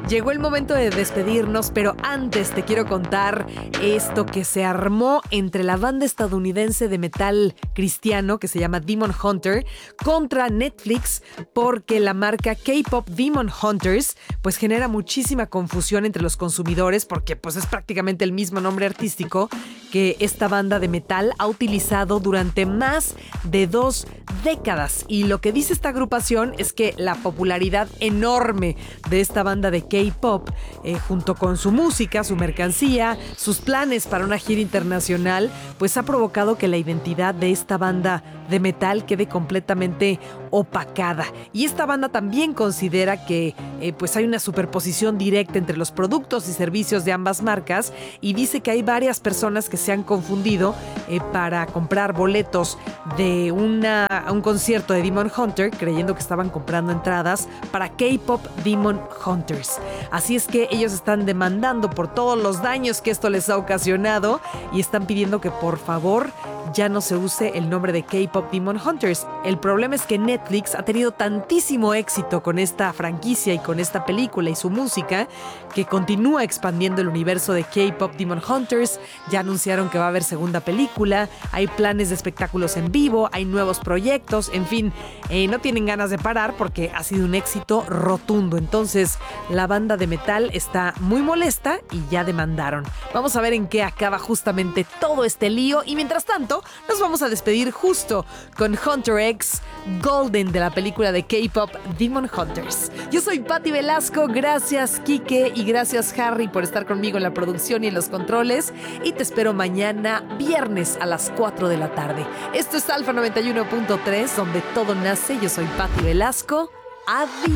Llegó el momento de despedirnos, pero antes te quiero contar esto que se armó entre la banda estadounidense de metal cristiano que se llama Demon Hunter contra Netflix, porque la marca K-Pop Demon Hunters pues genera muchísima confusión entre los consumidores, porque pues es prácticamente el mismo nombre artístico que esta banda de metal ha utilizado durante más de 2 décadas. Y lo que dice esta agrupación es que la popularidad enorme de esta banda de K-pop, junto con su música, su mercancía, sus planes para una gira internacional, pues ha provocado que la identidad de esta banda de metal quede completamente opacada. Y esta banda también considera que pues hay una superposición directa entre los productos y servicios de ambas marcas, y dice que hay varias personas que se han confundido para comprar boletos de un concierto de Demon Hunter, creyendo que estaban comprando entradas para K-Pop Demon Hunters. Así es que ellos están demandando por todos los daños que esto les ha ocasionado y están pidiendo que por favor ya no se use el nombre de K-Pop Demon Hunters. El problema es que Netflix ha tenido tantísimo éxito con esta franquicia y con esta película y su música que continúa expandiendo el universo de K-Pop Demon Hunters. Ya anunciaron que va a haber segunda película, hay planes de espectáculos en vivo, hay nuevos proyectos, en fin, no tienen ganas de parar porque ha sido un éxito rotundo. Entonces la banda de metal está muy molesta y ya demandaron. Vamos a ver en qué acaba justamente todo este lío, y mientras tanto nos vamos a despedir justo con Hunter X Golden de la película de K-Pop Demon Hunters. Yo soy Patti Velasco, gracias Quique y gracias Harry por estar conmigo en la producción y en los controles, y te espero mañana viernes a las 4 de la tarde. Esto es Alfa 91.3, donde todo nace. Yo soy Patti Velasco. Adiós.